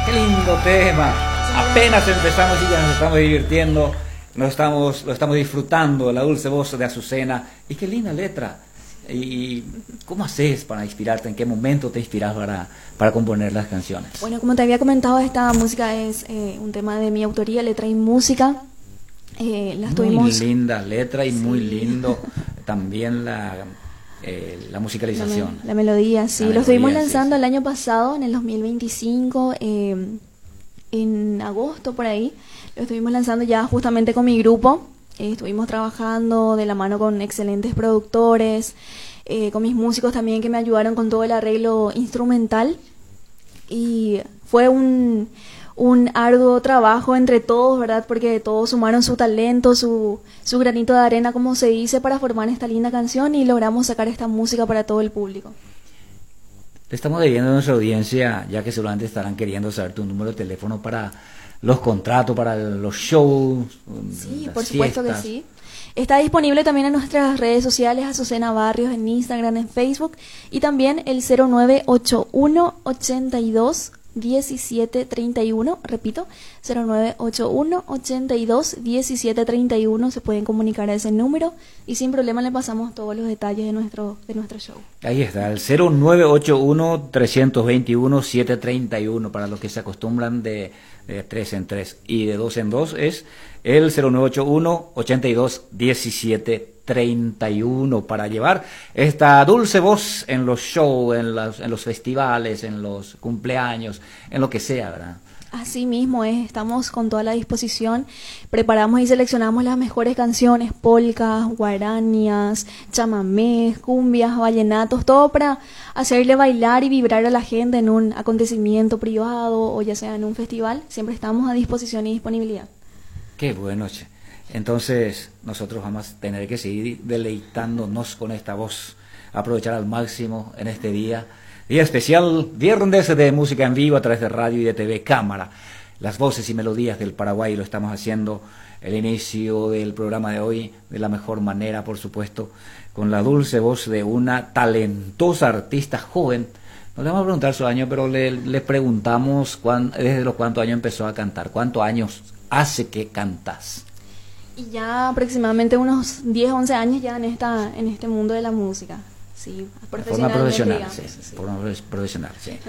Qué lindo tema. Apenas empezamos y ya nos estamos divirtiendo, lo estamos disfrutando, la dulce voz de Azucena. Y qué linda letra. ¿Y cómo haces para inspirarte? ¿En qué momento te inspiras para componer las canciones? Bueno, como te había comentado, esta música es un tema de mi autoría, letra y música. Muy linda letra y muy lindo también la musicalización. La melodía, sí. Lo estuvimos lanzando el año pasado, en el 2025, en agosto por ahí. Lo estuvimos lanzando ya justamente con mi grupo. Estuvimos trabajando de la mano con excelentes productores, con mis músicos también que me ayudaron con todo el arreglo instrumental. Y fue un arduo trabajo entre todos, ¿verdad? Porque todos sumaron su talento, su granito de arena, como se dice, para formar esta linda canción y logramos sacar esta música para todo el público. Te estamos debiendo a nuestra audiencia, ya que seguramente estarán queriendo saber tu número de teléfono para los contratos, para los shows. Sí, por supuesto que sí. Está disponible también en nuestras redes sociales, Azucena Barrios, en Instagram, en Facebook, y también el 0981 82 1731, repito, 0981 82 1731, se pueden comunicar a ese número y sin problema le pasamos todos los detalles de nuestro show. Ahí está, el 0981 321 731, para los que se acostumbran de 3 en 3 y de 2 en 2 es el 0981 82 1731 para llevar esta dulce voz en los shows, en los festivales, en los cumpleaños, en lo que sea, ¿verdad? Así mismo es, estamos con toda la disposición, preparamos y seleccionamos las mejores canciones, polcas, guaranías, chamamés, cumbias, vallenatos, todo para hacerle bailar y vibrar a la gente en un acontecimiento privado o ya sea en un festival, siempre estamos a disposición y disponibilidad. Qué bueno, che. Entonces nosotros vamos a tener que seguir deleitándonos con esta voz, aprovechar al máximo en este día especial, viernes de música en vivo a través de radio y de TV Cámara. Las voces y melodías del Paraguay lo estamos haciendo el inicio del programa de hoy de la mejor manera, por supuesto, con la dulce voz de una talentosa artista joven. No le vamos a preguntar su año, pero le preguntamos desde los cuántos años empezó a cantar, cuántos años hace que cantas. Y ya aproximadamente unos 10, 11 años ya en este mundo de la música. Sí, forma profesional, sí. Forma profesional, sí.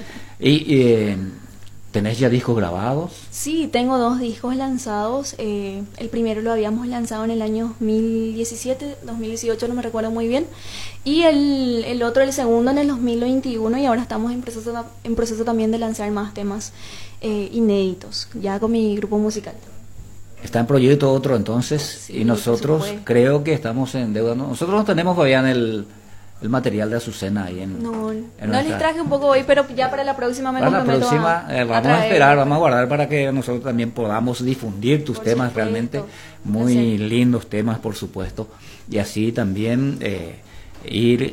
¿Y tenés ya discos grabados? Sí, tengo 2 discos lanzados. El primero lo habíamos lanzado en el año 2017, 2018, no me recuerdo muy bien. Y el otro, el segundo, en el 2021. Y ahora estamos en proceso también de lanzar más temas inéditos, ya con mi grupo musical. Está en proyecto otro entonces, sí, y nosotros creo que estamos en deuda. Nosotros no tenemos todavía el material de Azucena ahí no les traje un poco hoy, pero ya para la próxima me comprometo. Para la próxima vamos a esperar, vamos a guardar para que nosotros también podamos difundir tus temas, realmente muy lindos temas, por supuesto, y así también ir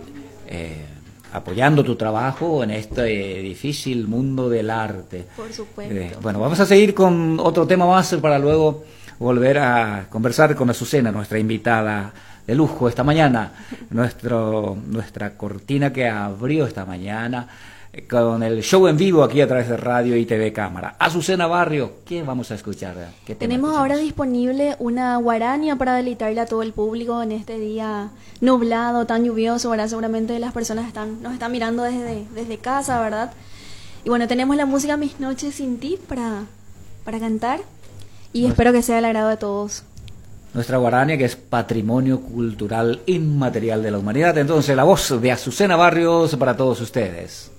apoyando tu trabajo en este difícil mundo del arte. Por supuesto. Bueno, vamos a seguir con otro tema más para luego volver a conversar con Azucena, nuestra invitada de lujo esta mañana, nuestra cortina que abrió esta mañana con el show en vivo aquí a través de radio y TV Cámara. Azucena Barrio, ¿qué vamos a escuchar? Tenemos ahora disponible una guarania para deleitarle a todo el público en este día nublado, tan lluvioso, ¿verdad? Seguramente las personas nos están mirando desde casa, ¿verdad? Y bueno, tenemos la música Mis Noches Sin Ti para cantar y espero que sea del agrado de todos. Nuestra guarania, que es patrimonio cultural inmaterial de la humanidad. Entonces, la voz de Azucena Barrios para todos ustedes.